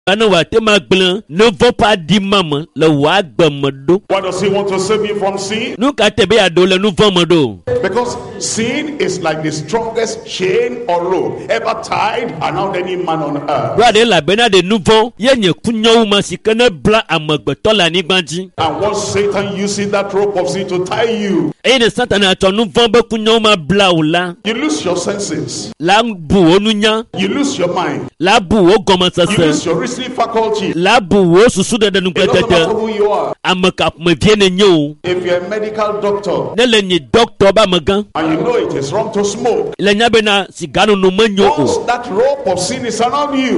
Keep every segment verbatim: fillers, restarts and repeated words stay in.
What does he want to save you from sin? Because sin is like the strongest chain or rope ever tied around any man on earth. And once Satan uses that rope of sin to tie you, you lose your senses. You lose your mind. You lose your reasoning faculty. It doesn't matter who you are. If you're a medical doctor and you know it is wrong to smoke, once that rope of sin is around you,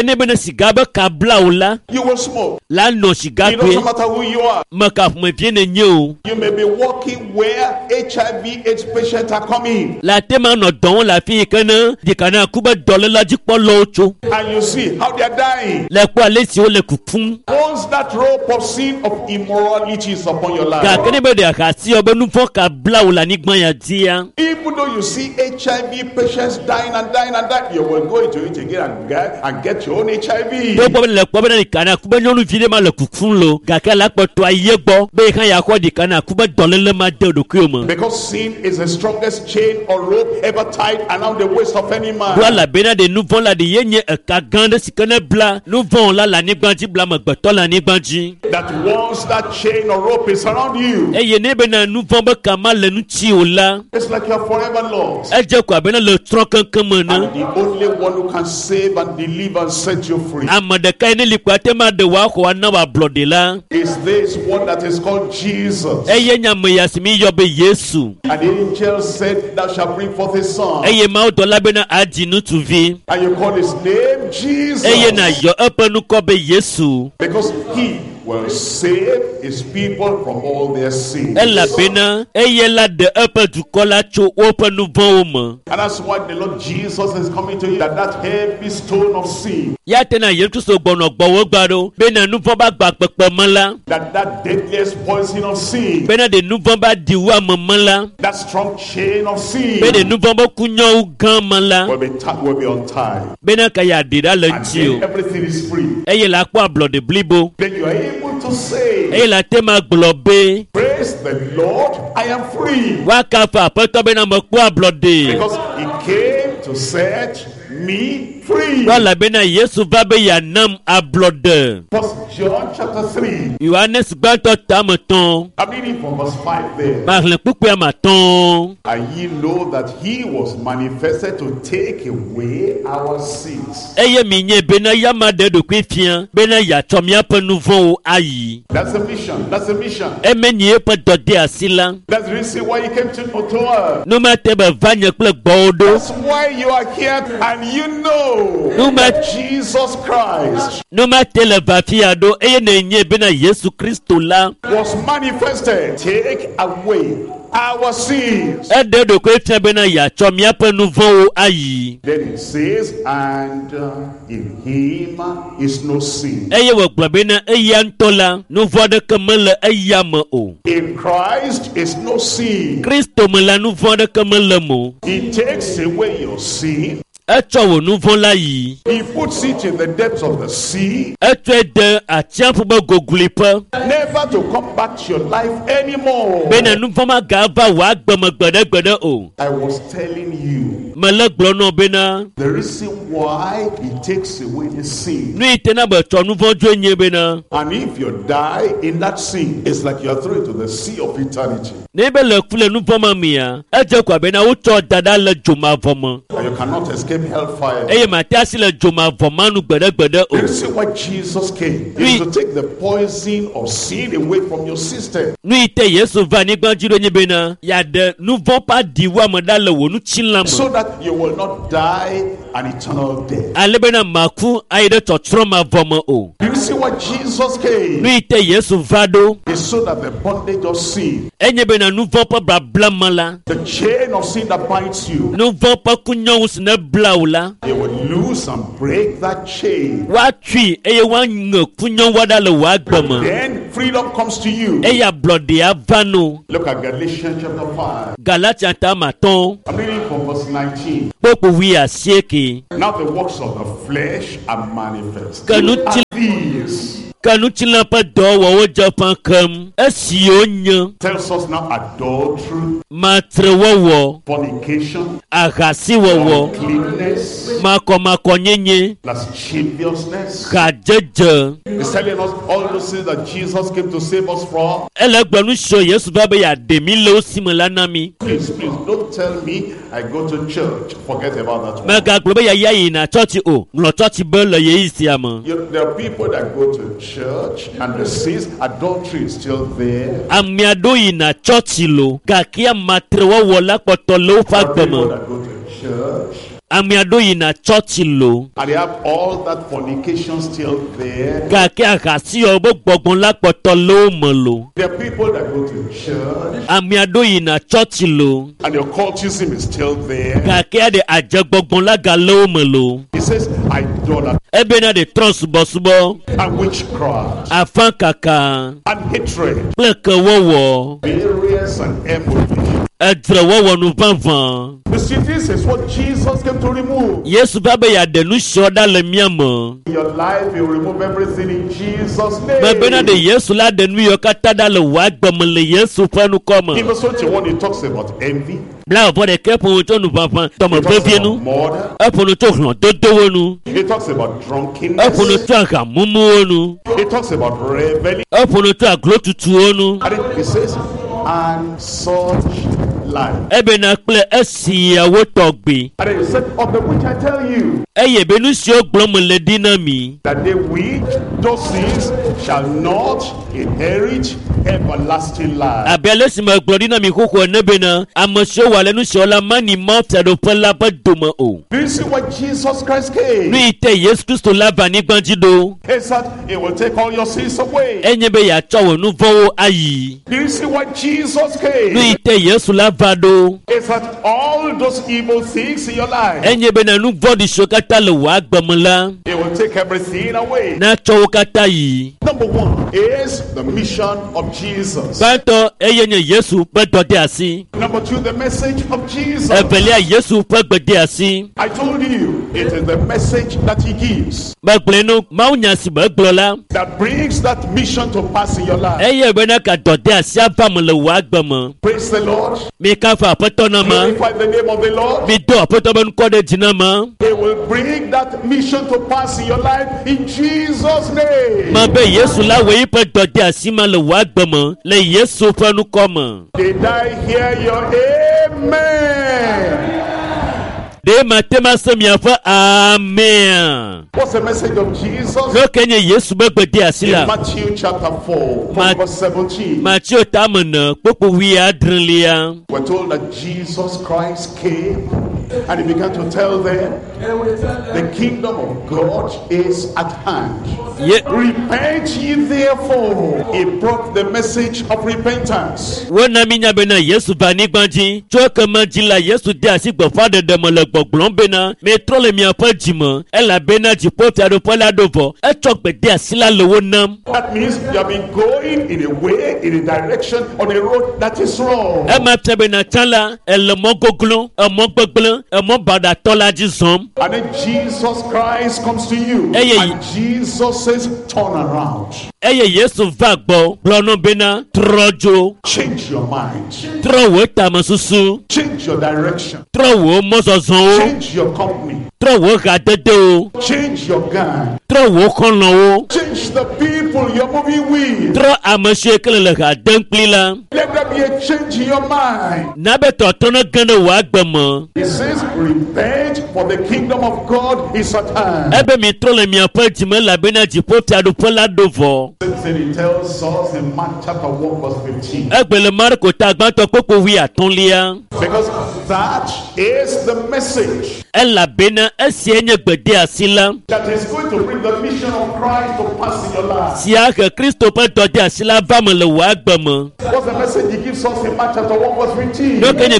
you will smoke. It doesn't matter who you are. You may be walking where H I V AIDS patients are coming, and you see how they are dying. Once that rope of sin of immorality is upon your life, even though you see H I V patients dying and dying and dying, you will go into it again and get, and get your own H I V. Because sin is the strongest chain or rope ever tied around the waist of any man. That once that chain or rope is around you, it's like you're forever lost. And the only one who can save and deliver and set you free is this one that is called Jesus. And the angel said, thou shalt bring forth his son, and you call his name Jesus, because he will save his people from all their sins. And that's why the Lord Jesus is coming to you, that that heavy stone of sin, that that deadliest poison of sin, that strong chain of sin will be, ta- will be untied, and then everything is free. Then you are able to say, praise the Lord, I am free, because he came to set me free. First John chapter three, I'm reading from verse five there. And ye know that he was manifested to take away our sins. That's the mission. That's the mission. That's the reason why he came to, to earth. That's why you are here, and you know that Jesus Christ was manifested, take away our sins. Then it says, and uh, in him is no sin. In Christ is no sin. He takes away your sin. He puts it in the depths of the sea, never to come back to your life anymore. I was telling you the reason why he takes away the sin. And if you die in that sin, it's like you are thrown into the sea of eternity. And you cannot escape hellfire. The reason why Jesus came is to take the poison of sin away from your system, so that you will not die an eternal death. The reason why Jesus came is so that the bondage of sin, the chain of sin that binds you, it will loose and break that chain. What tree? A one kunyon wada le wagbama. Then freedom comes to you. Eya bloody avano. Look at Galatians chapter five. Galatia tamaton. I'm reading from verse nineteen. Popo we are shaky. Now the works of the flesh are manifest. Kanuti These. Kanuti lampa do wo japan kam. Esionyo. Tells us now adultery, Matre wo fornication, agasi wo uncleanness, mako mako nyenye lasciviousness. kajeje. He's telling us all those things that Jesus came to save us from. Elegbanu show Yesu baba ya demi lo simulana mi. Please, please don't tell me I go to church. Forget about that one. Mega globe ya yayi na church o. Lo church belo ye isi ama. You, there are people that go to church and they see adultery is still there. Amiado yi na church lo. Kakia matrewa wala poto lo There are people fagbama. that go to church Amiado yi na church lo. and they have all that fornication still there. Kakia kasi obo gbogbon la poto lo molo. There are people that go to church Amiado yi na church lo. and the occultism is still there. Kakia de aje gbogbon la ga lo molo. He says idolatry Ebe na de trans subo subo. and witchcraft Afan kaka. and hatred, Pleke wowo. variance and emulation. Edre wowo nu vanvan. You see, this is what Jesus came to remove. Yesu baba ya denu shoda le miamo. In your life, you remove everything in Jesus' name. Bebena de Yesu la denu yo katada le wagbam le Yesu fanu koma. In verse twenty-one, he talks about envy. Bla bo de kepo to nu vanvan. Tomo He talks about bevienu. murder. Epo nu to hlon dodo wonu. He talks about Epo nu drunkenness. to aga mumu wonu. He talks about revelry. Epo nu to aglo tutu wonu. And it- he says, and such life. Ebe na kple esi awo togbe. And then he said, of the which I tell you, Eye benu si ogblo mo le dinami. that they which those things shall not inherit everlasting life. Abele si ma glo dinami koko nebe na. Amosho wale nu shola mani mouta do pela ba doma o. Do you see what Jesus Christ came? Nu ite Yesu Kristo lava ni gbanjido. He said, it will take all your sins away. Enye be ya chowo nu vowo ayi. Do you see what Jesus Nu came? ite Yesu lava do. He said, all those evil things in your life, Enye be na nu vodi shokata le wa gbamla. it will take everything away. Na chowo kata yi. Number one is the mission of Jesus. Banto eye nye Yesu pe dode asi. Number two, the message of Jesus. Evelia Yesu pe gbede asi. I told you, it is the message that he gives Bagblenu maunya si be gblola. that brings that mission to pass in your life. Eye be na ka dode asi abam le wa gbam. Praise the Lord. Mi ka fa apoto na ma. Glorify the name of the Lord. Mi do apoto ben kode jina ma. He will bring that mission to pass in your life in Jesus' name. Ma be Yesu la we pe dode asi ma le wa gbam. Le Yesu fe nu koma. Did I hear your amen? De matema se mi afa amen. What's the message of Jesus? Lo kenye Yesu be gbede asi In la. Matthew chapter four, from Ma- verse seventeen, Matthew tamana popo wi adrelia. we're told that Jesus Christ came and he began to tell them, the kingdom of God is at hand. Ye Repent ye therefore. He brought the message of repentance. wona minya bena Yesu vani gbanji. Cho kama jila Yesu de asi gbo fa de de mo le gbogbon bena. Me tro le mi apa jimo. Ela bena ji po ti ado pola dovo. E cho gbede asi la lowo nam. That means you have been going in a way, in a direction, on a road that is wrong. E ma te bena chala ele mo goglon, e mo gbegblon, e mo bada tola ji zom. And then Jesus Christ comes to you. Hey, hey. And Jesus says, turn around. Eye Yesu va gbo. Blono bena trojo. Change your mind. Tro wo tamasusu. Change your direction. Tro wo mozozon o. Change your company. Tro wo ga dede o. Change your gang. Tro wo konlon o. Change the people you're moving with. Tro amase kele le ga denkpli la. Let there be a change in your mind. Nabe totono gane wa gbemo. He says, repent, for the kingdom of God is at hand. Ebe mi tro le mi apa jime la bena jipo ti adu pola dovo. And he tells us in Mark chapter one verse fifteen. Egbe le Marko ta gbanto popo wi atonlia. Because that is the message Ela bena esi enye gbede asila. that is going to bring the mission of Christ to pass in your life. Si ake Kristo pe dode asila va me le wa gbemo. What's the message he gives gives us in Mark chapter one verse fifteen.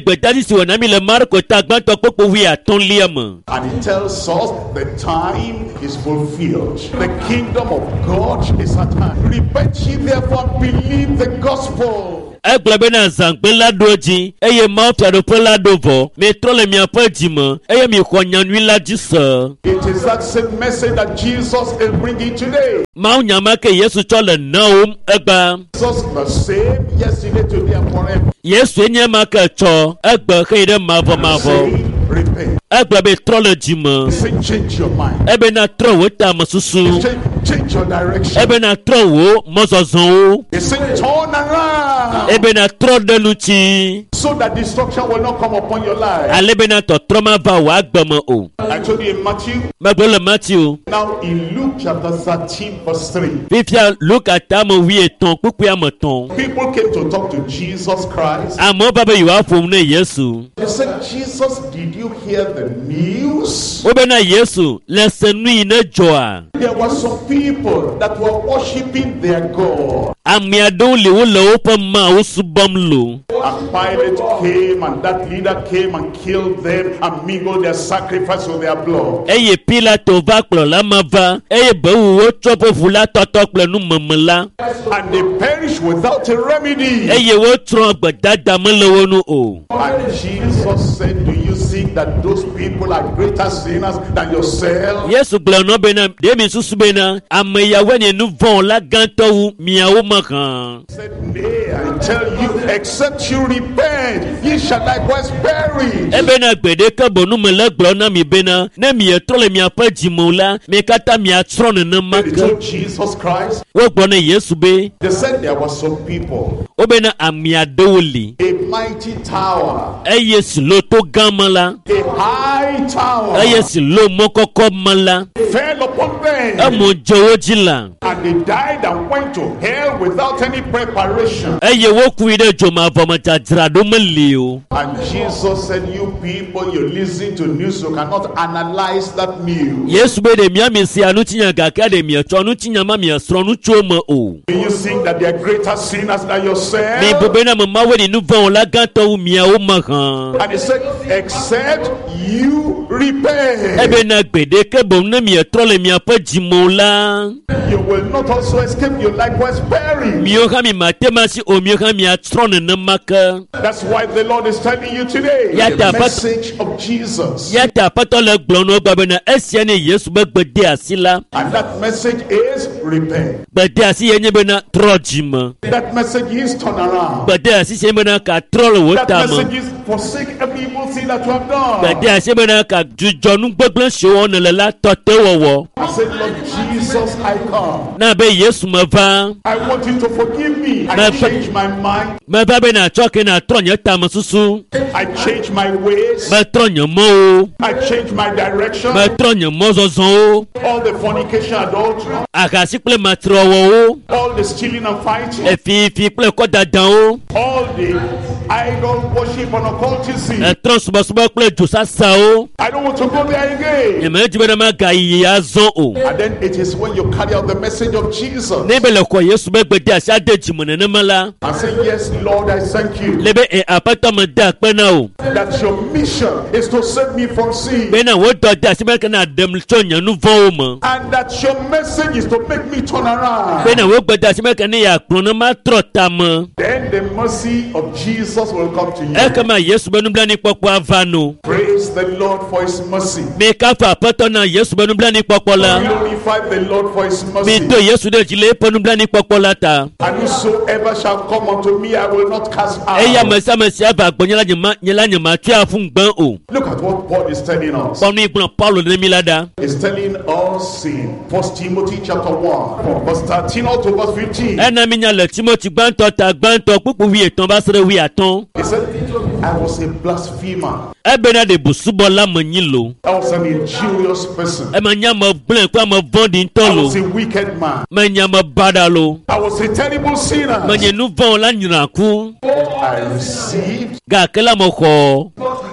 And he tells us the time is fulfilled. The kingdom of God is at hand. Repent ye therefore and believe the gospel. Eglebena zangbela doji eye mauta do pela dovo me trole mi apajimo eye mi kwanyanu la jisa. It is that same message that Jesus is bringing today. Mau nyama ke Yesu chole naum egba. Jesus the same yesterday, today and forever. Yesu enye maka cho egba ke ide mavo mavo. Repent. Eglebe trole jimo. Change your mind. Ebe na tro weta masusu. Change, change your direction. Ebe na tro wo mozozon. He said turn around. Ebe na tro de luchi. So that destruction will not come upon your life. Alebe na to troma va wa agbamo o. I told you in Matthew. Magbole Matthew. Now in Luke chapter thirteen verse three. Fifia Luke atamo wi eton pupu amoton. People came to talk to Jesus Christ. Amo baba yiwa fom ne Yesu. They said, Jesus, did you hear the news? Obena Yesu lesenu ine joa. There were some people that were worshiping their God. Amiado le wo le open ma usubamlo. And Pilate came, and that leader came and killed them and mingled their sacrifice with their blood. Eye Pilato va klo la mava. Eye bewu wo chopo fula totok ple nu mamela. And they perished without a remedy. Eye wo tron gbadada melo nu o. And Jesus said, do you think that those people are greater sinners than yourself? Yesu glono bena demi susu bena ameya weni nu von la ganto miawo makan. Said, nay, I tell you, except you repent, ye shall likewise perish. Ebena gbede ka bonu mele glona mi bena ne mi etrole mi apa jimola me kata mi atron na They maka. told Jesus Christ. Wo gbona Yesu be. They said there were some people. Obena amiadoli. A mighty tower. Eye silo to gamala. A high tower. Eye silo mokoko mala. Fell upon them. Amo jowojila. And they died and went to hell without any preparation. Eye wo kuide joma vomata drado melio. And Jesus said, you people, you listen to news, you cannot analyze that news. Yesu be de miami si anu tinya gaka de mi etro anu tinya ma mi esro nu choma o. Do you think that they are greater sinners than yourself? Mi bobena mama we ni nu von la ganto mi a o makan. And he said, except you repent, Ebe na gbede ke bom na mi etro le mi apa jimola. you will not also escape, you likewise perish. Mi o ka mi matema si o mi o ka mi atro na maka. That's why the Lord is telling you today, Ya the ta pat- message of Jesus. Ya ta pato le glono gba na esia ne Yesu be gbede asila. And that message is repent. Gbede asi yenye be na tro jima. That message is turn around. Gbede asi se be na ka tro le That wota ma. message is forsake every evil thing that you have done. Gbede asi be na ka jujonu gbegble se won le la tote wowo. I said, Lord Jesus, I come. Na be Yesu ma va. I want you to forgive me. I Na- change my mind. Ma va be na choke na tro nye ta masusu. I change my ways. Ma tro nye mo. I change my direction. Ma tro nye mo zozon. All the fornication, adultery, Akasi ple ma tro wo. all the stealing and fighting, E fi fi ple ko dadan o. all the idol worship and occultism. E tro suba suba ple jusa sa o. I don't want to go there again. E me jibe na ma ga yi azon o. And then it is when you carry out the message of Jesus Nebe le ko Yesu be gbede asi ade jimone ne mala. and say, yes, Lord, I thank you Lebe e apata me da pe na o. that your mission is to save me from sin. Be na wo do da si be na dem cho nyanu von o mo. And that your message is to make me turn around. Be na wo gbede asi be na ya kro na ma tro ta mo. Then the mercy of Jesus will come to you. E kama Yesu be nu bla ni popo avano. Praise the Lord for his mercy. Me ka fa apata na Yesu be nu bla ni popo la. Glorify the Lord for his Mi mercy. to Yesu de jile pe nu bla ni popo la ta. And whosoever shall come unto me, I will not cast E ya out. mesa mesa ba gbo nyala nyama nyala nyama tu afun gban o. Look at what Paul is telling us. Ponu igbon Paulo de mi lada. He's telling us in First Timothy chapter one, from verse thirteen all to verse fifteen. E na mi nyale Timothy gbanto ta gbanto pupu wi etan ba sere wi aton. He said, I was a blasphemer. E be na de busubo la mo yin lo. I was an injurious person. E ma nya mo blen kwa mo vondi I nton was lo. a wicked man. Ma nya mo bada lo. I was a terrible sinner. Ma nyenu von la nyina ku. I received Ga kela mo ko.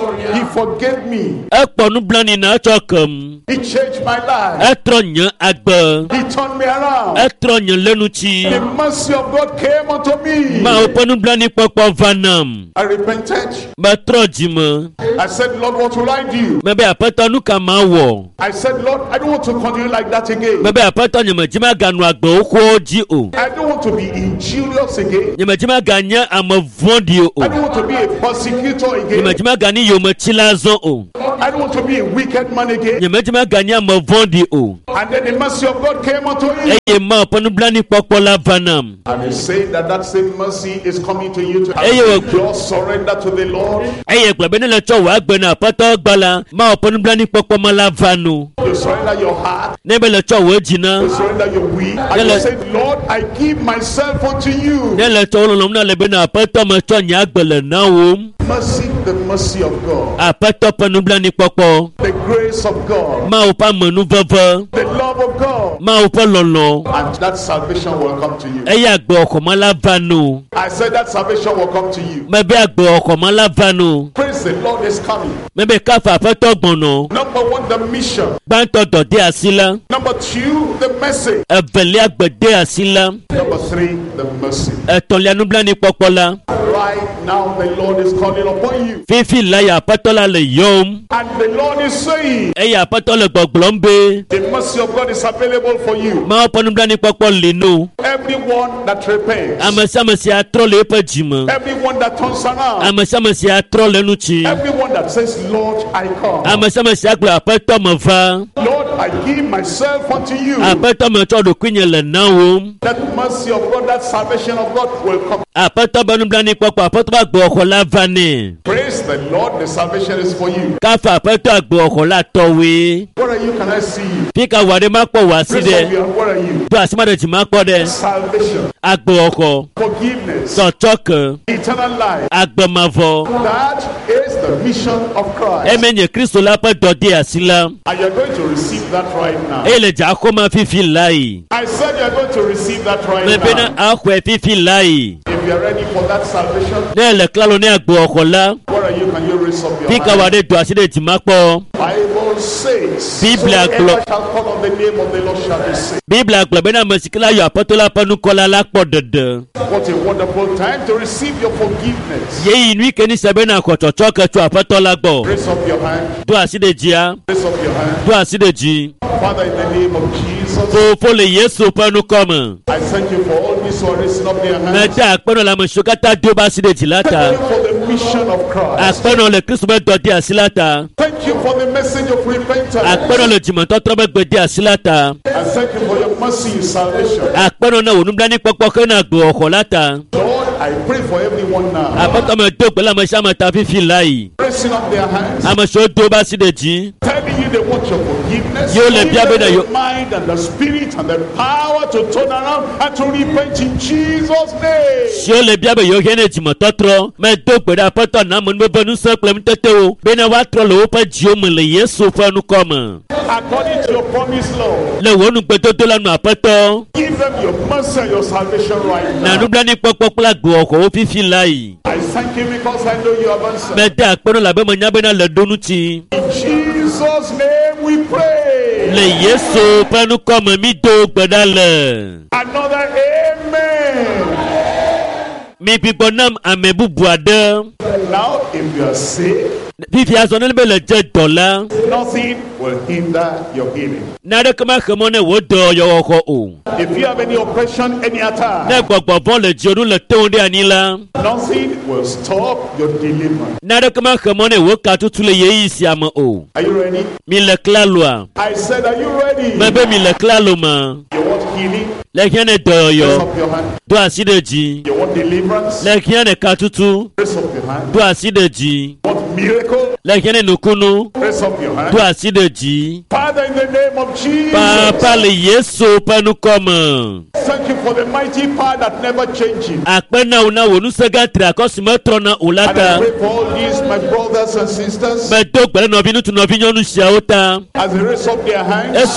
He forgave me. He changed my life. He turned me around. The mercy of God came unto me. I repented. I said, Lord, what will I do? I said, Lord, I don't want to continue like that again. I don't want to be injurious again. I don't want to be a persecutor again. I don't want to be a wicked man again. And then the mercy of God came unto him. And he said that that same mercy is coming to you to just surrender to the Lord. You surrender your heart. You surrender your will. And you say, Lord, I give myself unto you. Mercy, the mercy of God. The grace of God. The love of God. And that salvation will come to you. I said that salvation will come to you. Praise the Lord is coming. Number one, the mission. Number two, the message. Number three, the mercy. Right now, the Lord is calling upon you. And the Lord is saying, the mercy of God is available for you. Everyone that repents, everyone that turns around, everyone that says, Lord, I come. Lord, I give myself unto you. That mercy of God, that salvation of God will come. Praise the Lord, the salvation is for you. Where are you? Can I see you? Praise the Lord, where are you? Salvation, forgiveness, eternal life. That is the mission of Christ. And you're going to receive that right now. I said you're going to receive that right now. If you're ready for that salvation, where are you? Can you raise up your hand? Bible says, whoever shall call on the name of the Lord shall be saved. What a wonderful time to receive your forgiveness. Raise up your hand. Raise up your hand. Father, in the name of Jesus, I thank you for all these who are raising up their hands. Thank you for the mission of Christ. Thank you for the message of repentance. And thank you for your mercy and salvation. Lord, I pray for everyone now. Raising up their hands. Telling you they want your forgiveness. Give them the mind and the spirit and the power to turn around and to repent in Jesus' name. According to your promise, Lord, give them your mercy and your salvation right now. I thank you because I know you have answered. In Jesus' name we pray. Another amen. Now, if you are sick, nothing will hinder your healing. If you have any oppression, any attack, nothing will stop your deliverance. Are you ready? I said, are you ready? You want healing? Raise up your hand. You want deliverance? Raise up your hand. You want miracle? Raise up your hand. Father, in the name of Jesus, thank you for the mighty power that never changes. And I pray for all these, my brothers and sisters, as they raise up their hands.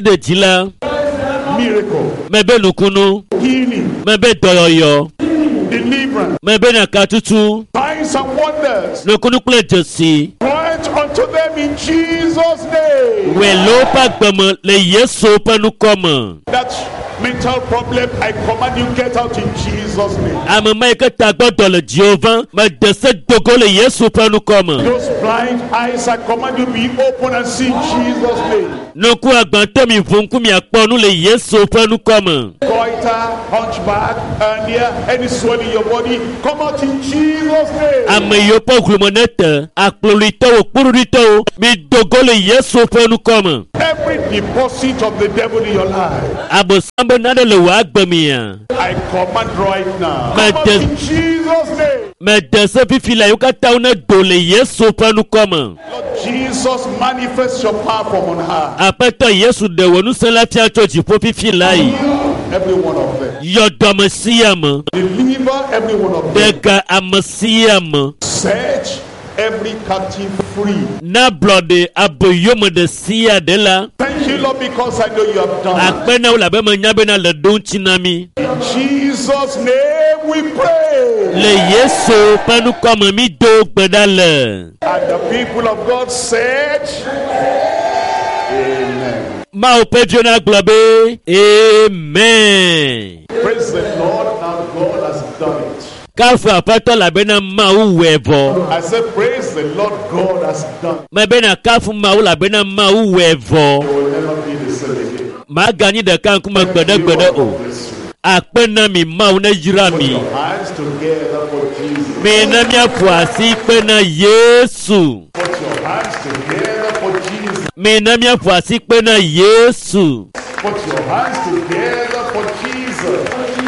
Miracle, healing, deliverance. Mebena katutu. Signs and wonders. Nukunukule jesi. Grant unto them in Jesus' name. Welopa gbemo le Yesu panukoma. That mental problem, I command you get out in Jesus' name. Amama ekata gbodo le Jehovah, ma dese dogo le Yesu panukoma. Those blind eyes, I command you be open and see Jesus' name. Nuku agbanto mi vunku mi akponu le Yesu panukoma. Goiter, hunchback, hernia, any swelling in your body, come out in Jesus' name. Ameyopo glumonete, akplolito okpururito, mi dogo le Yesu panukoma. Every deposit of the devil in your life, Abosambe nade le wa agbemia. I command right now. Ma Come out des- in Jesus' name. Me dese fifila yukata une do le Yesu panukoma. Lord Jesus, manifest your power from on high. Apeto Yesu de wonu sela fia chochi po fifila yi. Every one of them. Yodo mesiyama. Deliver every one of them. Dega amasiyama. Set every captive free. Na blode aboyomo de siya de la. Thank you, Lord, because I know you have done it. Akpena ula be me nyabe na le don chinami. In Jesus' name we pray. Le Yesu panukoma mi do gbedale. And the people of God said, Amen. Ma o pedro na globe. Amen. Praise the Lord, now God has done it. Kafu apato la bena ma u wevo. I said, praise the Lord, God has done it. Ma bena kafu ma u la bena ma u wevo. You will never be the same again. Ma gani de kan kuma gbede gbede o. Akpena mi ma u na jira Put mi. your hands together for Jesus. Mi na mi afuasi pena Yesu. Put your hands together for Jesus. Mi na mi afuasi pena Yesu. Put your hands together for Jesus.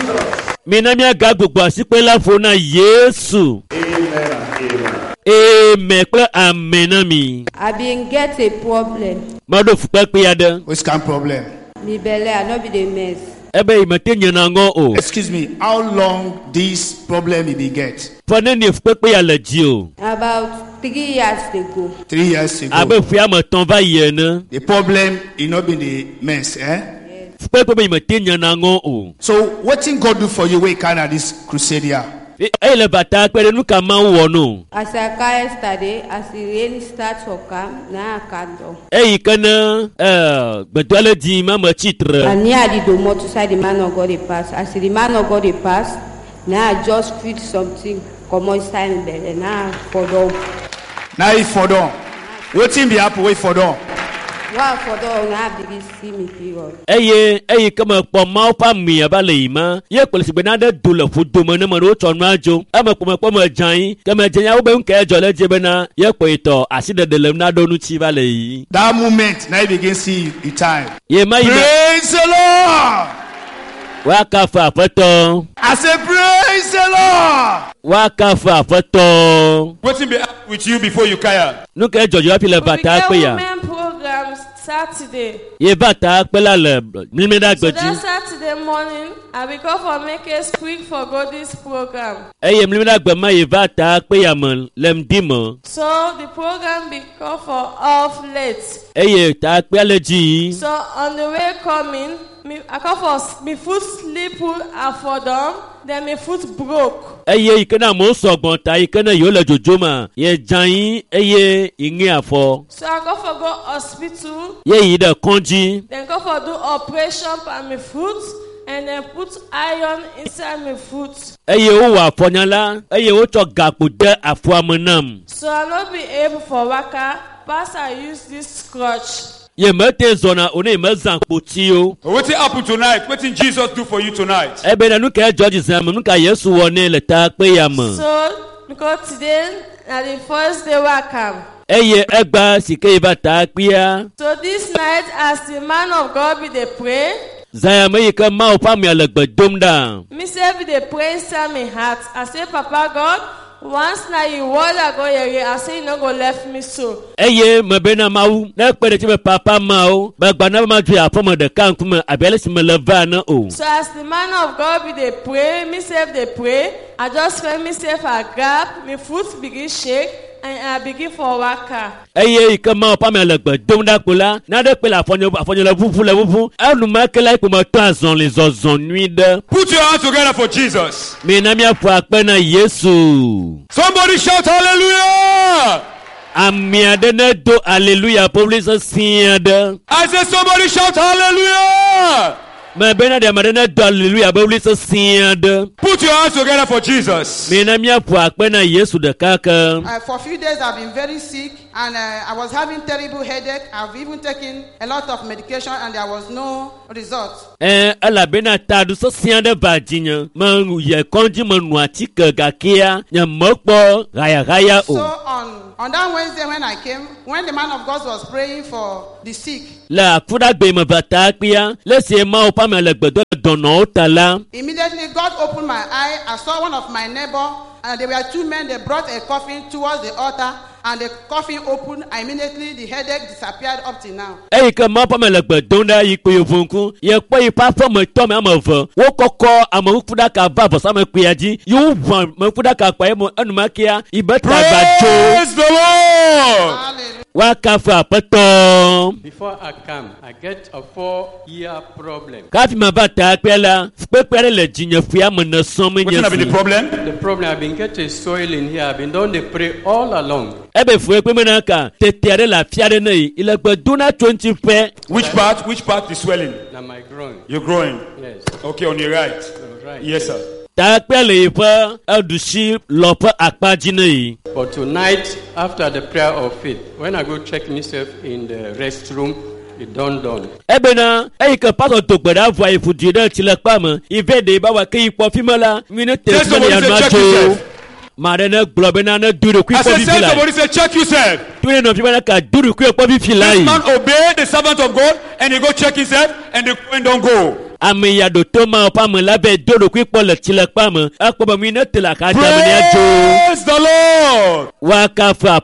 Mi na mi aga gbogbo asipe la fona Yesu. Amen and amen. Amen kple amen na mi. I been get a problem. Ma do fukpe pe ya de. Which kind of problem? Me belle, I no be the mess. Ebe imete nyana ngo o. Excuse me, how long this problem you be get? Fone ni fukpe pe ya le ji o. About three years ago. Three years ago. Abe fi ama ton va ye ne. The problem you not been the mess, eh? Fukpe pe imete nyana ngo o. So what thing God do for you when you carry out this crusade here? E le bata pe nu ka ma wo no. As I came yesterday, as the rain starts to come, now I can't do. E ikana eh gbedole di ma ma chitre. And near the door to say the man of God they pass. As the man of God they pass, now I just feel something come inside me belly. Now I fall down. Now you for down. What thing be happen wait for down? Wow, for down, now I begin see me period. Eye eye kama po ma pa mi abale ima. Ye polisi be na de do le fu do mo ne mo ro ton ajo. Ama po ma po ma jan. Kama jan ya wo be nke jo le je be na ye po ito aside de le na do nu chi bale yi. That moment, now you begin see the time. Ye ma yi Praise the Lord! wa ka fa apeto. I say praise the Lord! Wa ka fa apeto. What's be with you before you kaya? Nu ke jojo api le We bata began pe ya. women programs Saturday. Ye bata pe la le mi me da So that gbeji. Saturday morning, I will go for make a speak for God this program. Eye mi me da gbe ma ye bata pe ya mo lem di mo. So the program be called for off late. Eye ta pe le ji. So on the way coming, me I call for me foot slip and fall down. Then my foot broke. Eye ikena mo sogbon ta ikena yo le jojo ma. Ye jan yin eye yin afo. So I go for go hospital. Ye yi de konji. Then go for do operation on my foot. And then put iron inside my foot. Eye o wa afonyala. Eye o cho gapo de afo amonam. So I not be able for waka. Pass I use this crutch. Ye mete zona one me zan poti o. What happened tonight? What did Jesus do for you tonight? Ebe na nu ke George Zam nu ka Yesu woni le ta pe ya mo. So because today na the first day I come. Eye egba sike ba ta pe ya. So this night as the man of God be dey pray. Zaya me ke ma o pa mi le gbedom da. Me say be dey pray inside my heart. I say Papa God, once na you word I go here, I say you no go left me so. Eye me be na mawu na pe de ti be papa ma o. Ba gba na ma ju afo mo de kan kuma abele si me le va na o. So as the man of God be dey pray, me self dey pray. I just find myself a gap, my foot begin shake. and I begin for waka. Eye ikama pa me legbe dom da kola na de pe la fonyo fonyo le fufu le fufu anu ma kele ko mo to azon les ozon nuit de. Put your hands together for Jesus. Me na mi afu ape na Yesu. Somebody shout hallelujah. Amia de ne do hallelujah publish siade. I said somebody shout hallelujah. Me bena de madena do hallelujah publish siade. Put your hands together for Jesus. Me na mi afu ape na Yesu de kaka. Uh, for a few days I've been very sick and uh, I was having terrible headache. I've even taken a lot of medication and there was no result. Eh ala bena tadu so siade bajinya. Man ye konji manu atika gakia nya mokpo gaya gaya o. So on on that Wednesday when I came, when the man of God was praying for the sick, la fuda gbe me bata pia le se ma o pa me le gbedo dono tala. Immediately God opened my eye. I saw one of my neighbor and there were two men. They brought a coffin towards the altar and the coffin opened. Immediately the headache disappeared up till now. E ke ma pa me le gbedo nda yi pe ovunku ye pe ipa fo me to me amavo wo kokko amawu fuda ka ba bo sa me pe aji yu wan me fuda ka pa e mo anu makia ibeta bajo. Praise the Lord. Hallelujah. Wakafa pato. Before I come, I get a four-year problem. Kafi mabata pela pepere le jinya fia mena somo What's nyesi. the problem? The problem, I've been getting soil in here. I've been doing the pray all along. Ebe fue pe mena ka tetere la fiare nei ile gbe duna twenty pe. Which part? Which part is swelling? Now my groin. You're growing. Yes. Okay, on your right. Right. Yes, sir. Ta pele ipa adushi lopa akpaji nei. But tonight, after the prayer of faith, when I go check myself in the restroom, it dawned on. Ebe na e ke pato to gbeda vo ifu dide tile pa mo ive de ba wa ke ipo fimola minu te Just me ya somebody say, ma check jo. yourself. Mare na globe na na duru ku I ipo said, bi say fila. somebody say, check yourself. Tune no fimola ka duru ku ipo bi fila This yi. man obeyed the servant of God and he go check himself and the coin don't go. Ame ya do to ma pa mo labe duru ku ipo le tile pa mo akpo ba mi na tela ka ja me ya jo. Praise the Lord. Wakafa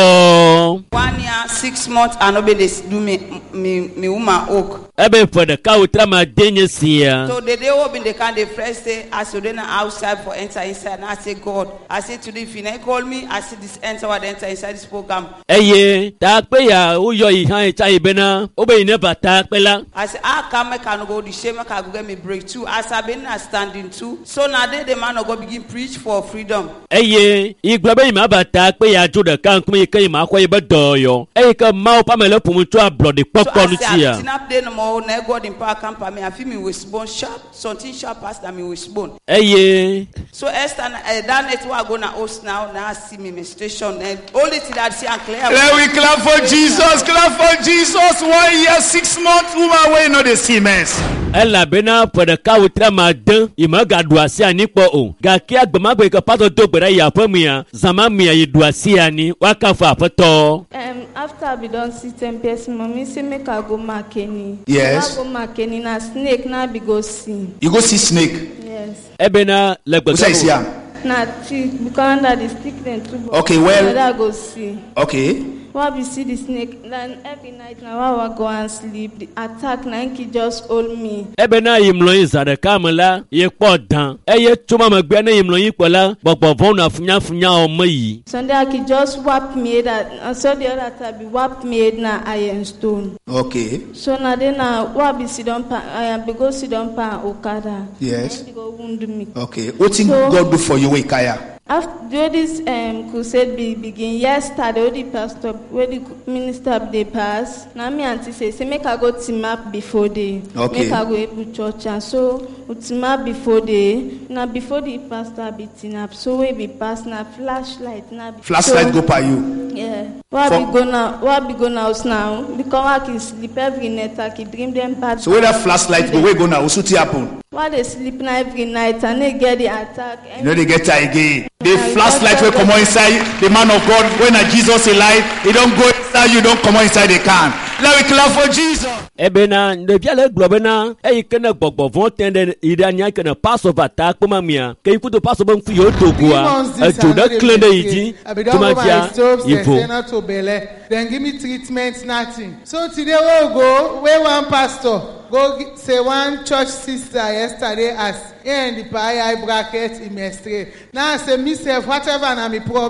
pato. One year, six months, and nobody they do me me me woman oak. Ebe for the cow trama denye sia. So the day open the can the first day I said then outside for enter inside and I say God. I say today if you not call me, I see this enter what enter inside this program. Eye ta pe ya o yo ihan cha ibena o be ne bata pe la. I say I come make can go the shame can go get me breakthrough. As I been standing too. So now they the man of God begin preach for freedom. Eye igba be ma bata pe ya jo de kan kuma ke ma ko ibe doyo. Eye ka ma o pa me le pumu to ablo de popcorn tia. Oh, now God in power come for me. I feel me with bone sharp. Something sharp past than me with bone. Eye. So Esther, uh, that night we are going to host now. Now I see me menstruation. And only thing that I see and clear. Let we clap for Jesus. Clap for Jesus. One year, six months. Woman, we know the Siemens. Ela bena for the cow trama den ima gadwa sia ni po o. Ga ki agbama gbe ka pato to gbere ya po mi ya. Zama mi ya yidwa sia ni wakafa pato. Um, after we don see ten person, mommy say make I go Makeni. Yes. I go Makeni na snake na be go see. You go see snake. Yes. Ebena legbe. Who say see am? Na tree because under the stick then too. Okay, well- I go see. Okay. Why we see the snake? Then every night now I go and sleep. The attack na he just hold me. Ebena yimlo izare kamela ye po dan. Eye tuma me gbe na yimlo yin pola gbogbo von afunya funya omo yi. Sunday I could just whap me that and so the other time be whap me na iron stone. Okay. So now then now what be sit down pa I am be go sit down pa Okada. Yes. Then they go wound me. Okay. What thing So- God do for you, Ikaya? After this um, crusade be begin yesterday, the pastor, where the minister they pass. Now me auntie say, say make I go team up before they, Okay. make I go able church and so we team up before they. Now before the pastor be team up, so we be pass now flashlight now. be- Flashlight so, go by you. Yeah. What For- be go now? What be go now now? Because I can sleep every night. I can dream them bad. So where that flashlight go, where go now? What's happen? Why they sleep now every night and they get the attack? You know they get tired again. The flashlight will come on inside the man of God. When a Jesus alive, he don't go inside you, don't come on inside the can. Let me clap for Jesus. Ebena de biale globena e kene gbogbo von tende idanya kene Passover ta kuma mia ke ikuto Passover mfu yo togua e joda klende yiji tumatia ivo. To belle, then give me treatment, nothing. So today we'll go where one pastor go gi- say one church sister yesterday as in the pie bracket in my straight. Now I say myself whatever na my problem.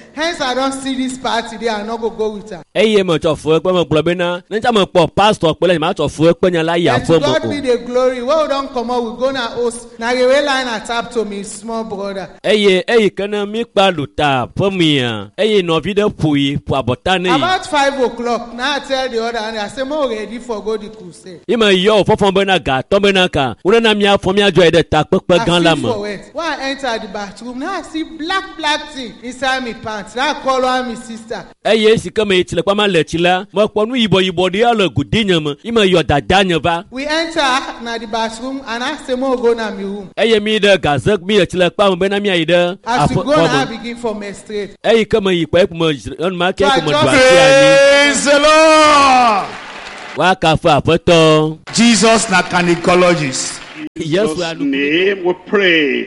Hence, I don't see this part today. I not go go with her. Eye mo cho fu pe mo glo be na. Nja mo po pastor pe le ma cho fu pe nya la ya fu mo. God be the glory. Well done, come on. We go na host. Na the way line tap to me, small brother. Eye eye kana mi pa luta po mi a. Eye no video pui po abotani. About five o'clock. Now I tell the other and I say mo ready for go the crusade. Ima yo fo fo be na ga to be na ka. Una na mi a fo mi ajo e de ta pe pe gan la mo. When I enter the bathroom, now I see black black thing inside my pants. Now I call her my sister. Eye si kama itile kwa ma le chila. Mo po nu ibo ibo de ala gudinya mo. Ima yo dada nya ba. We enter na the bathroom and I say mo go na my room. Eye mi de gazak mi chila kwa mo be na mi aide. As we go na begin for menstruate. Eye kama yi kwa mo on ma ke ko mo dwa praise the Lord. Wa ka fa poto. Jesus na gynecologist. Yes, name we pray.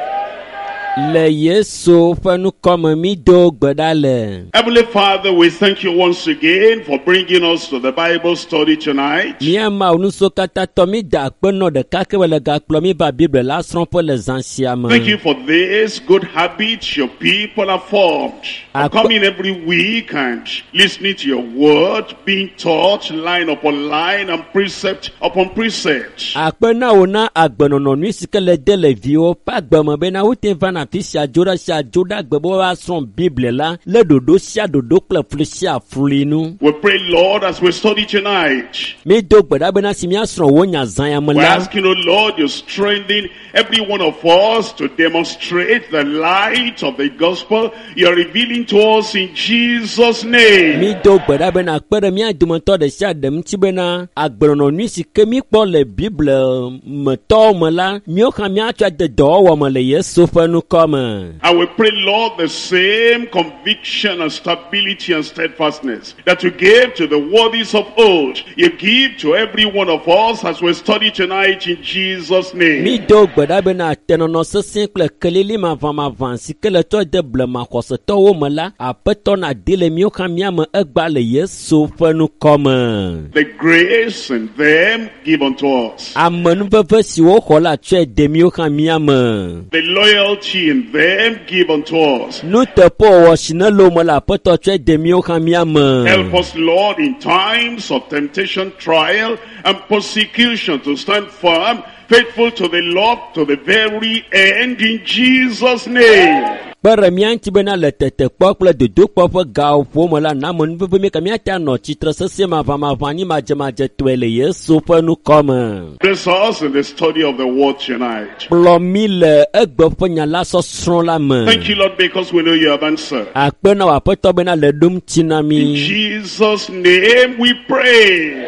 Le Yesu fanu koma mi do gbadale. Heavenly Father, we thank you once again for bringing us to the Bible study tonight. Mi ama unuso kata to mi da peno de kake wala ga klo mi ba Bible la sron pour les anciens. Thank you for this good habit your people have formed. Of coming every week and listening to your word, being taught line upon line and precept upon precept. Akpena ona agbenono nu sikele de le vio pa gbemo be na ute vana fisia joda sia joda gbebo wa son Bible la le dodo sia dodo kle flusia flinu. We pray, Lord, as we study tonight. Me do gbeda be na simia sron wonya zan ya mala. We're asking, oh Lord, you strengthen every one of us to demonstrate the light of the gospel you're revealing to us in Jesus' name. Mi do gbeda be na kpere mi adumonto de sia dem ti be na agbenono nu sike mi kpo le Bible me to me la mi o kan mi atwa de do wo me le Yesu fanu come. And we pray, Lord, the same conviction and stability and steadfastness that you gave to the worthies of old, you give to every one of us as we study tonight in Jesus' name. Mi do gbeda be na tenono se simple kelili ma va ma van si kele to de ble ma kose to wo me la apeto na dile mi o kan mi am egba le Yesu fanu come. The grace in them give unto us. Amanu bebe si wo hola tche de mi o kan mi am. The loyalty in them give unto us. Nu te po wo shina lo mo la peto tche de mi o kan mi am. Help us, Lord, in times of temptation, trial, and persecution to stand firm, faithful to the Lord to the very end in Jesus' name. Bara mianti bena le tete pokle de do popo gao fomo la namon bebe me kamia ta no chitra se se ma va ma vani ma jema je twele Yesu fanu come. Bless us in the study of the word tonight. Blomile egbe fonya la so sron la me. Thank you, Lord, because we know you have answered. Akpena wa poto bena le dum tinami. In Jesus' name we pray.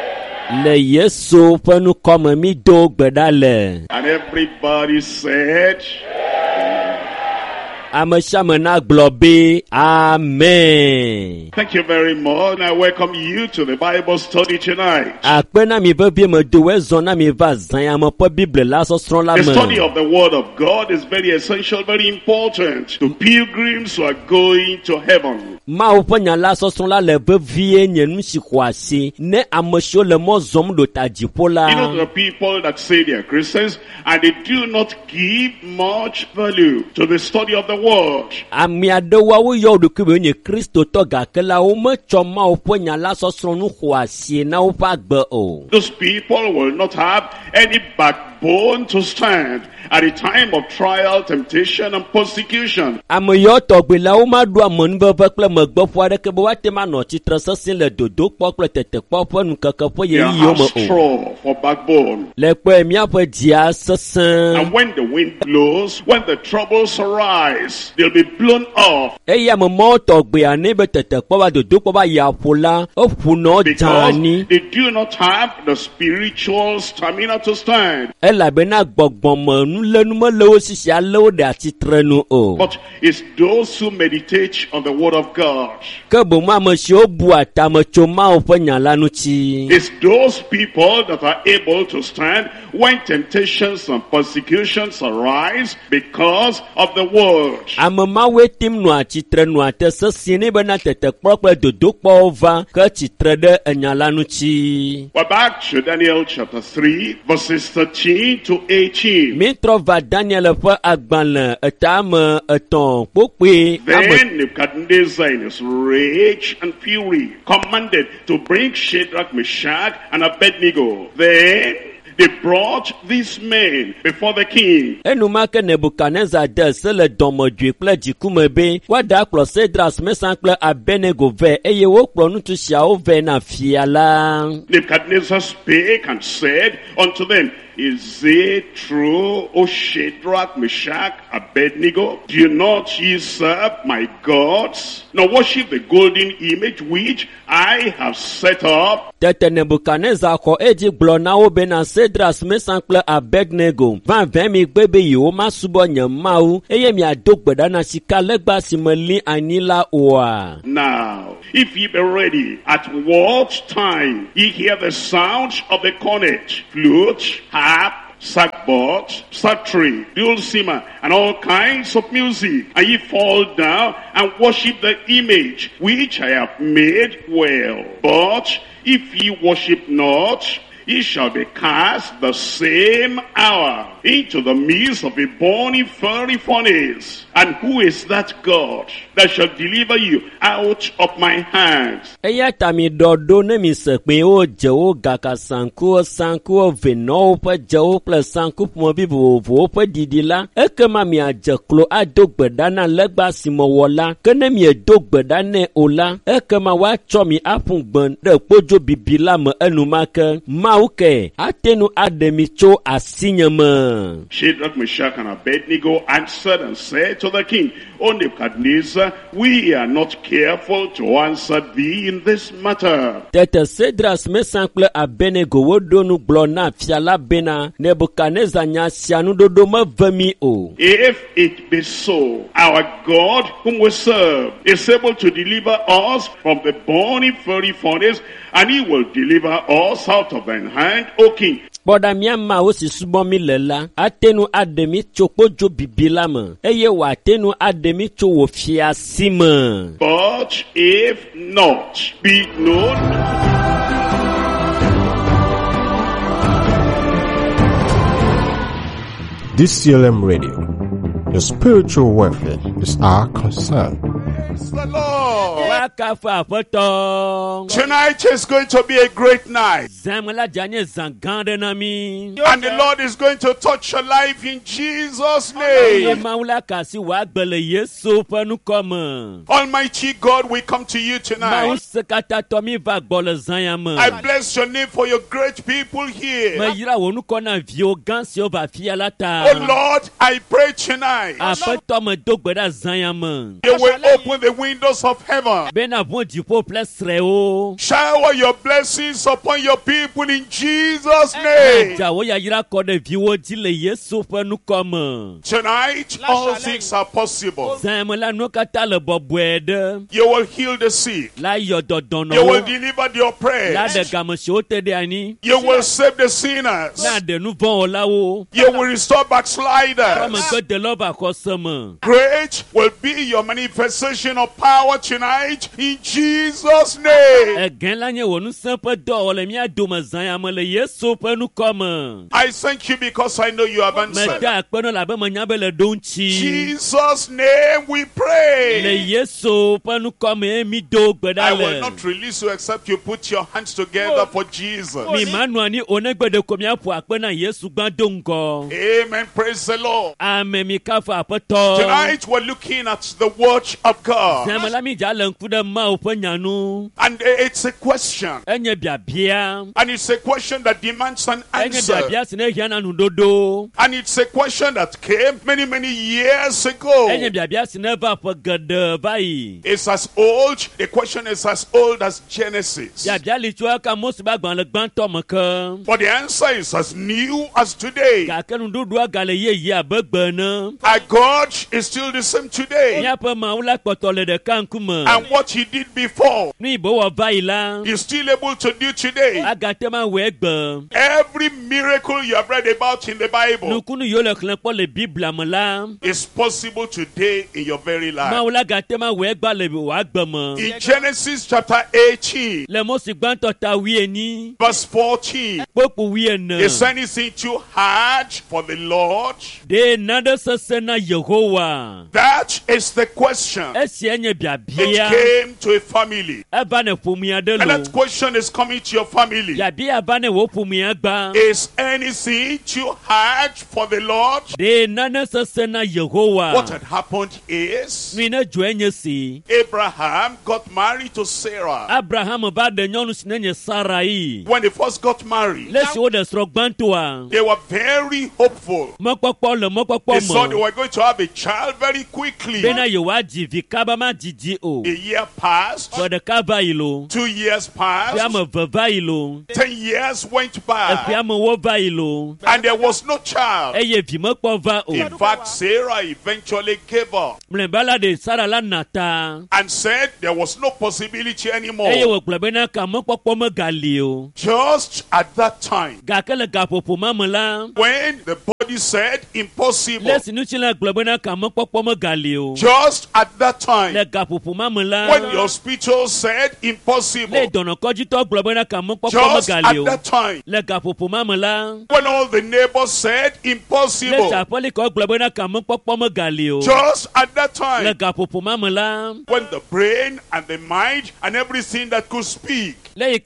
Le Yesu fanu come mi do gbedale. And everybody said, Amen. Thank you very much. I welcome you to the Bible study tonight. The study of the Word of God is very essential, very important to pilgrims who are going to heaven. You know the people that say they are Christians and they do not give much value to the study of the Word. Those people will not have any backbone to stand at the time of trial, temptation, and persecution. They are straw for backbone. And when the wind blows, when the troubles arise, they'll be blown off. Because they do not have the spiritual stamina to stand. But it's those who meditate on the Word of God. It's those people that are able to stand when temptations and persecutions arise because of the Word. We're back to Daniel chapter three, verses thirteen sixteen to eighteen. Mi trova Daniel ƒe agbalẽ etame etɔ̃ kpokpe. Then Nebuchadnezzar in his rage and fury commanded to bring Shadrach, Meshach, and Abednego. Then they brought these men before the king. Enumake Nebuchadnezzar de se le dɔmedzoe kple dzikume be woada kplɔ Sedras, Mesan kple Abednego vɛ eye wokplɔ ŋutsu siawo vɛ na fia la. Nebuchadnezzar spake and said unto them, Is it true, O Shadrach, Meshach, Abednego? Do not ye serve my gods, nor worship the golden image which I have set up? Tete Nebuchadnezzar xɔ edzi gblɔ na wo bena Sedras, Mesan kple Abednego va vɛ mi gbe be yewo ma subɔ nye mawu eye miado gbe ɖa na sika legba si me li anyi la oa. Now, if ye be ready, at what time ye hear the sound of the cornet, flute, harp, sackbut, psaltery, dulcimer, and all kinds of music, and ye fall down and worship the image which I have made, well. But if ye worship not, ye shall be cast the same hour into the midst of a burning fiery furnace. And who is that God that shall deliver you out of my hands? Eya tami dodo ne mi se pe o je o gaka sanku o sanku o veno pe je o ple sanku mo bi vovo pe didi la ekema mi aje klo ado gbeda na legba si mo wola kene mi edo gbeda ne ola ekema wa cho mi apun gbon de pojo bibi la mo enumake mauke atenu ademi cho asinyama. Shadrach, Meshach, and Abednego answered and said to the king, O Nebuchadnezzar, we are not careful to answer thee in this matter. Tete Sedras, Mesan kple Abednego wodo nu gblɔ na fia la bena Nebuchadnezzar nya sia nudodo me ve mi o. If it be so, our God whom we serve is able to deliver us from the burning fiery furnace, and he will deliver us out of thine hand, O king. Bɔda miama wo si subɔ mi le la atenu ademi tso kpodzo bibi la me eye wò atenu ademi tso wò fia si me. But if not, be known. D C L M Radio, your spiritual welfare is our concern. The Lord. Tonight is going to be a great night. And the Lord is going to touch your life in Jesus' name. Almighty God, we come to you tonight. I bless your name for your great people here. Oh Lord, I pray tonight you will open the windows of heaven. Shower your blessings upon your people in Jesus' name. Tonight, all things are possible. You will heal the sick. You will deliver the oppressed. You will save the sinners. You will restore backsliders. Great will be your manifestation of power tonight in Jesus' name. I thank you because I know you have answered. In Jesus' name we pray. I will not release you except you put your hands together for Jesus. Amen. Praise the Lord. Tonight we're looking at the word of God. And it's a question. And it's a question that demands an answer. And it's a question that came many, many years ago. It's as old, the question is as old as Genesis. But the answer is as new as today. Our God is still the same today. And what he did before, he's still able to do today. Every miracle you have read about in the Bible is possible today in your very life. In Genesis chapter eighteen, verse fourteen, is anything too hard for the Lord? That is the question. It came to a family. And that question is coming to your family. Is anything too hard for the Lord? What had happened is Abraham got married to Sarah. When they first got married, they were very hopeful. They thought they were going to have a child very quickly. A year passed. Two years passed. Ten years went by. And there was no child. In fact, Sarah eventually gave up and said there was no possibility anymore. Just at that time, when the body said impossible, just at that time, when the hospital said impossible, just at that time, when all the neighbors said impossible, just at that time, when the brain and the mind and everything that could speak said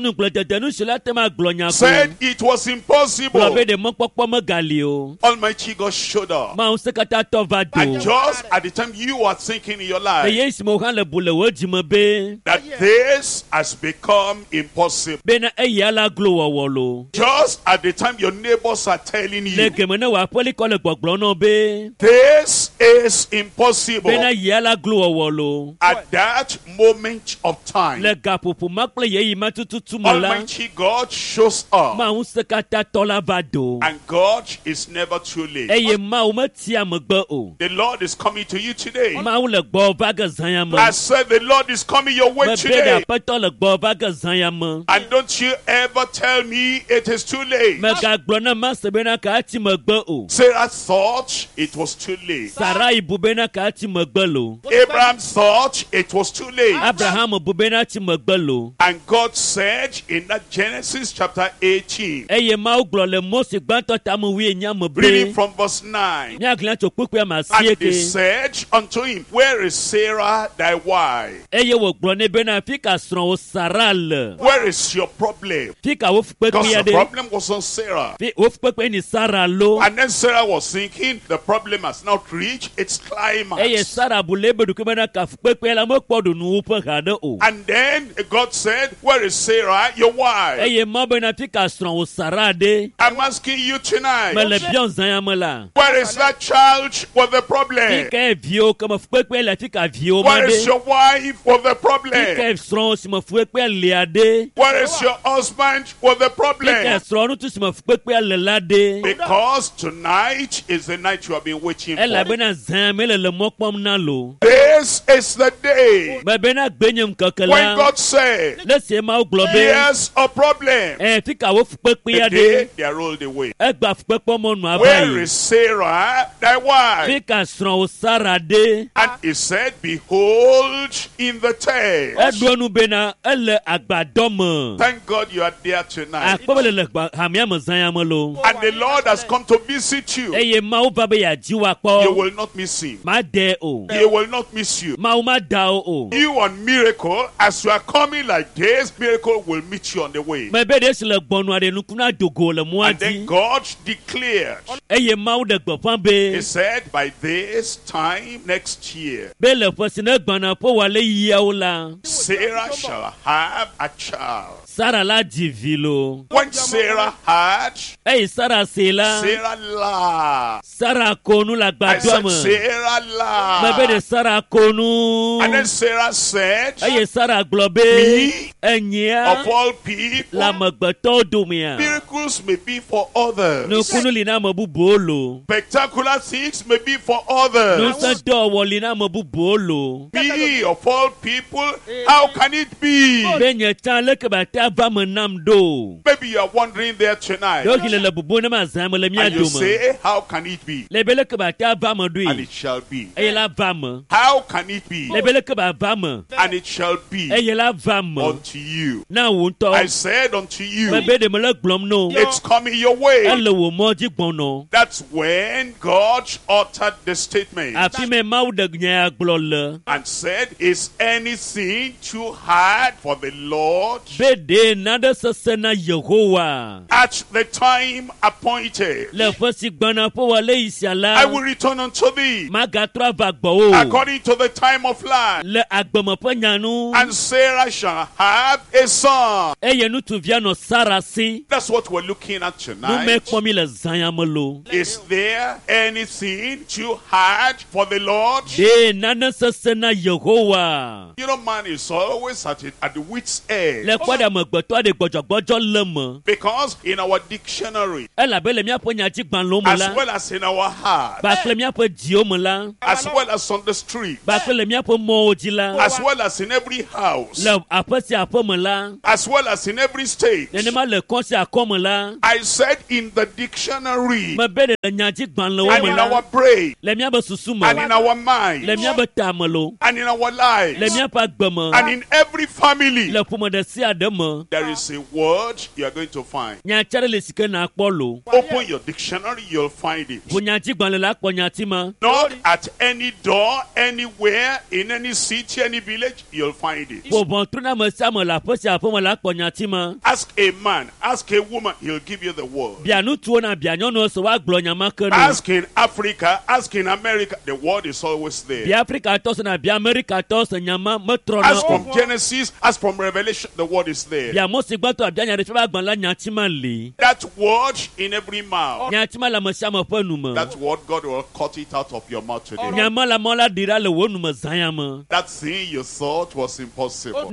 it was impossible, Almighty God showed up. And just at the time you are thinking in your life that this has become impossible, just at the time your neighbors are telling you this is impossible, at that moment of time Almighty God shows up. And God is never too late. The Lord is coming to you today. I said the Lord is coming your way today. And don't you ever tell me it is too late. Sarah thought it was too late. Abraham thought it was too late. And God said in that Genesis chapter eighteen, reading from verse nine, and they said unto him, where is Sarah thy wife? Where is your problem? Because the problem was on Sarah. And then Sarah was thinking the problem has not reached its climax. And then God said, where is Sarah, your wife? I'm asking you tonight, where is that child with the problem? Where is your wife with the problem? Where is your husband with the problem? Because tonight is the night you have been waiting for. This is the day when God said, here's a problem. The day they are rolled away. Where is Sarah, thy wife? And he said, behold, in the tent. Thank God you are there tonight. And the Lord has come to visit you. You will not miss him. He will not miss you. You on miracle, as you are coming like this, miracle will meet you on the way. And then God declared, he said, by this time next year, Sarah shall have a child. When Sarah had, Sarah laughed. I said, Sarah laughed. And then Sarah said, me, of all people, miracles may be for others, Spectacular things may be for others. Me of all people, how can it be? Maybe you are wondering there tonight. And you say, how can it be? And it shall be. How can it be? And it shall be unto you. I said unto you, it's coming your way. That's when God uttered the statement and said, is anything too hard for the Lord? At the time appointed, I will return unto thee according to the time of life. And Sarah shall have a son. That's what we're looking at tonight. Is there anything too hard for the Lord? You know, man is always at it at the wit's end. Because in our dictionary, as well as in our heart, as well as on the street, as well as in every house, as well as in every state, I said in the dictionary, and in our brain, and in our mind, and in our lives, and in every family, there is a word you are going to find. Open your dictionary, you'll find it. Not at any door, anywhere, in any city, any village, you'll find it. Ask a man, ask a woman, he'll give you the word. Ask in Africa, ask in America, the word is always there. Ask from Genesis, ask from Revelation, the word is there. That word in every mouth. That word, God will cut it out of your mouth today. That thing you thought was impossible.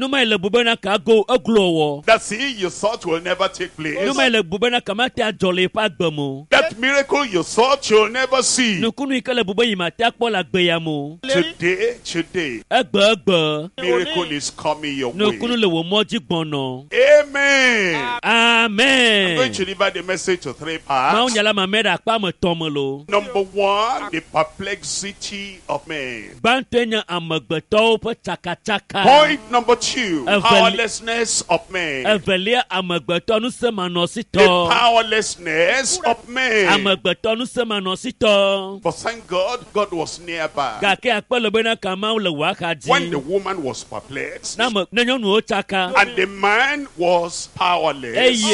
That thing you thought will never take place. That miracle you thought you'll never see. Today, today, miracle is coming your way. Amen. Amen. I'm going to divide the message to three parts. Number one, the perplexity of man. Point number two, powerlessness of man. The powerlessness of man. But thank God, God was nearby. When the woman was perplexed and the man was powerless,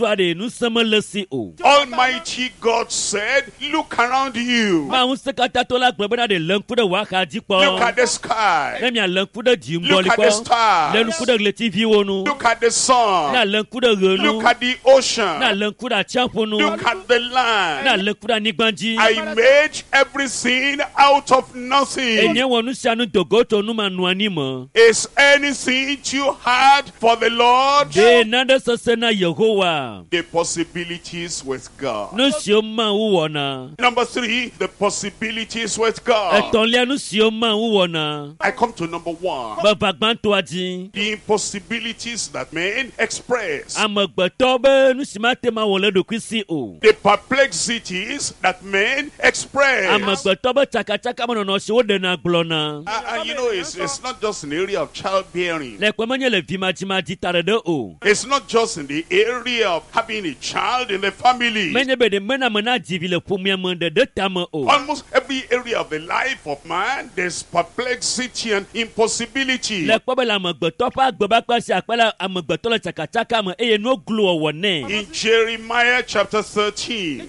Almighty God said, look around you. Look at the sky. Look at the stars. Look at the sun. Look at the ocean. Look at the land. I made everything out of nothing. Is anything too hard for the Lord? The possibilities with God. Number three, the possibilities with God. I come to number one. The impossibilities that men express. The perplexities that men express. Uh, and you know, it's, it's not just in the area of childbearing. It's not just in the area of having a child in the family. Almost every area of the life of man, there's perplexity and impossibility. In Jeremiah chapter thirteen.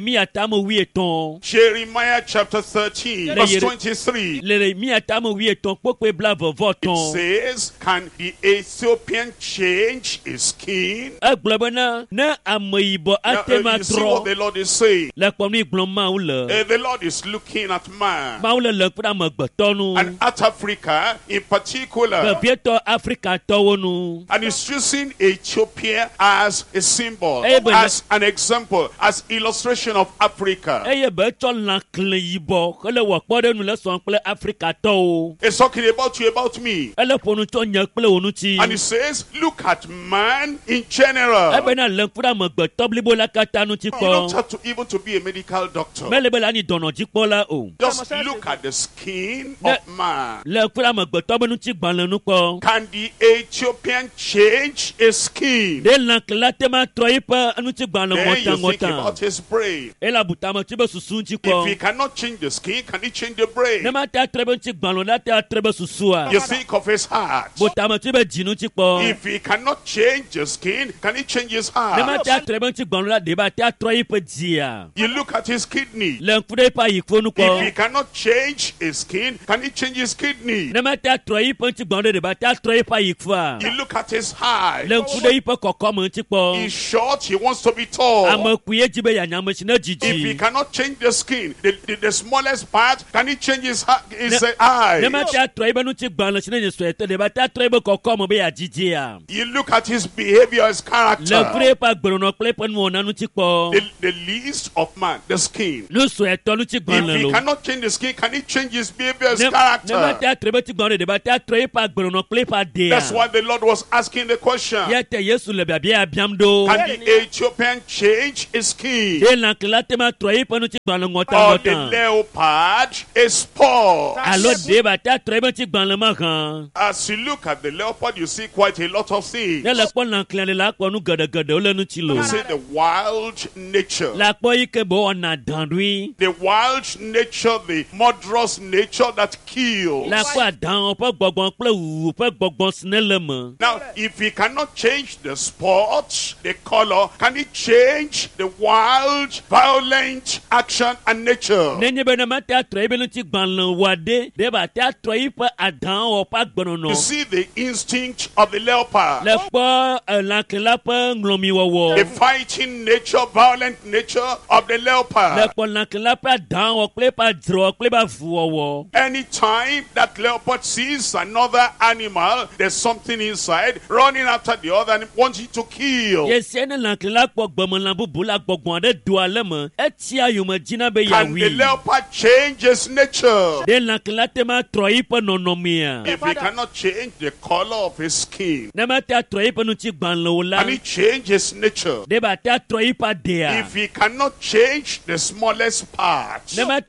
Jeremiah chapter thirteen, verse twenty-three. It says, can the Ethiopian change his skin? Now, uh, you see what the Lord is saying? Uh, the Lord is looking at man. And at Africa in particular. And he's using Ethiopia as a symbol, as an example, as illustration illustration of Africa. It's talking about you, about me. And it says, look at man in general. You don't have to even to be a medical doctor. Just look at the skin of man. Can the Ethiopian change his skin? Then you think about his brain. If he cannot change the skin, can he change the brain? You think of his heart. If he cannot change the skin, can he change his heart? You look at his kidney. If he cannot change his skin, can he change his kidney? You look at his height. He's short, he wants to be tall. If he cannot change the skin, the, the, the smallest part, can he change his, his uh, eye? You look at his behavior, his character. The, the least of man, the skin. If he cannot change the skin, can he change his behavior, his character? That's why the Lord was asking the question. Can the Ethiopian change his skin? Or the leopard is spot? As you look at the leopard, you see quite a lot of things. You see the wild nature. The wild nature, the murderous nature that kills. Now, if he cannot change the spot, the color, can he change the wild, violent action and nature? You see the instinct of the leopard. The fighting nature, violent nature of the leopard. Anytime that leopard sees another animal, there's something inside running after the other and wanting to kill. Can the leopard change his nature? If he cannot change the color of his skin, can he change his nature? If he cannot change the smallest part,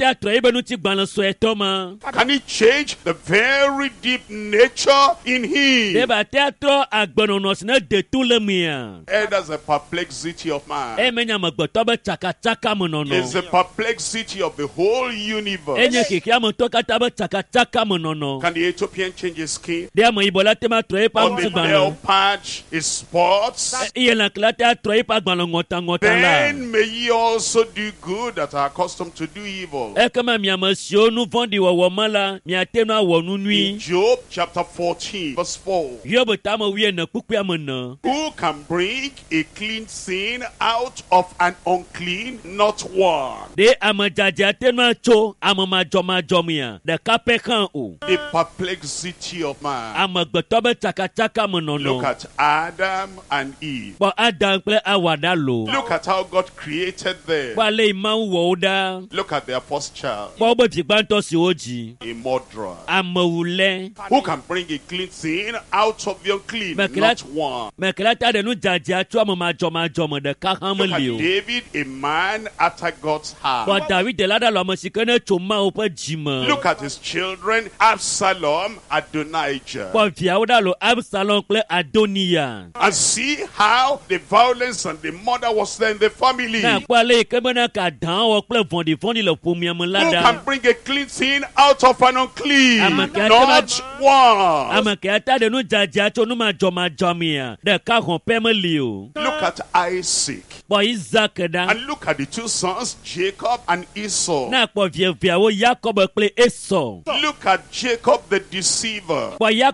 can he change the very deep nature in him? And that's the perplexity of man. It's the perplexity of the whole universe. Can the Ethiopian change his skin? Or the leopard his spots? Then may ye also do good that are accustomed to do evil. In Job chapter fourteen verse four. Who can bring a clean thing out of an unclean? Not one. The perplexity of man. Look at Adam and Eve. Look at how God created them. Look at their first child. A murderer. Who can bring a clean thing out of the unclean? Not one. Look at David, a man after God's heart. Look at his children, Absalom, Adonijah. And see how the violence and the murder was there in the family. Who can bring a clean thing out of an unclean? Not one. Look at Isaac. And look at the two sons, Jacob and Esau. Look at Jacob the deceiver.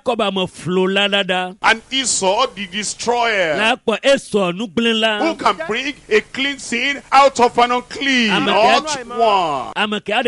And Esau the destroyer. Who can bring a clean thing out of an unclean? Not one. Look at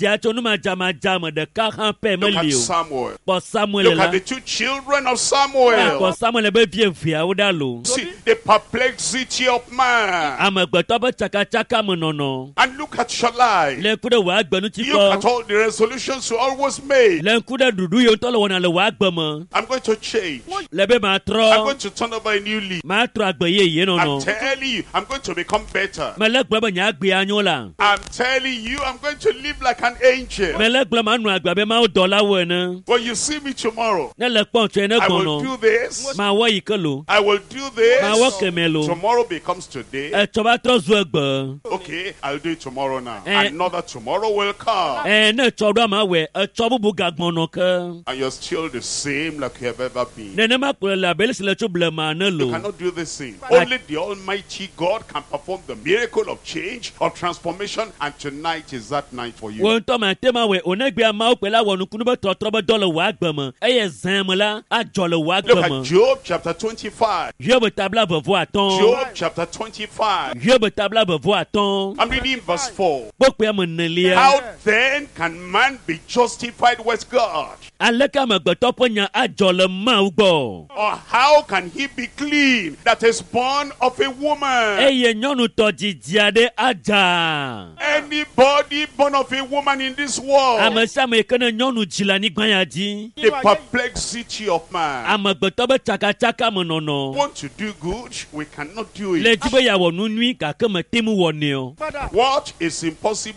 Samuel. Look at the two children of Samuel. See the perplexity of man. Amegbetɔ be tsakatsaka me nɔnɔ. And look at your life. Le ŋku ɖe wò agbenutikɔ. Look at all the resolutions you always made. Le ŋku ɖe ɖuɖu yiwo ŋutɔ le wɔna le wò agbe me. I'm going to change. Le be matrɔ. I'm going to turn over a new leaf. Matrɔ agbe yeye nɔnɔ. I'm telling you, I'm going to become better. Mele gblɔ be nye agbe anyo la. I'm telling you, I'm going to live like an angel. Mele gblɔ manu agbe abe mawo dɔla wo ene. When you see me tomorrow, ne le kpɔn tso ene I gbɔnɔ. will do this. Ma wɔ yi ke lo. I will do this. Ma wɔ kɛmɛ lo. Tomorrow becomes today. Etsɔ ba trɔ zu egbe. Okay, I'll do it tomorrow now. Eh. Another tomorrow will come. Eh, ne tsɔ do ama wɛ etsɔ bubu gagbɔnɔ ke. And you're still the same like you have ever been. Nenema kplɔ le abeli si le tso blema ne lo. You cannot do the same. Only the Almighty God can perform the miracle of change, of transformation, and tonight is that night for you. Wɔn tɔ ma te ma wɛ onegbe amawo kpe la wɔ nukunu be trɔtrɔ be dɔ le wɔ agbe me eye zɛn me la adzɔ le wɔ agbe me. Look at Job chapter twenty-five. Job tabla vevo atɔn. Job chapter twenty-five. Job tabla vevo atɔn. I'm reading verse four. Gbɔkpɛ me nelia. How then can man be justified with God? Aleke amegbetɔ ƒe nya adzɔ le Mawu gbɔ. Or how can he be clean that is born of a woman? Eye nyɔnu tɔ dzidzia ɖe adza. Anybody born of a woman in this world. Ame sia ame ke ne nyɔnu dzi le anyigba ya dzi. The perplexity of man. Amegbetɔ be tsakatsaka me nɔnɔ. Want to do good, we cannot do it. Le dzi be yeawɔ nu nyui gake mete mu wɔ nɛ o. What is impossible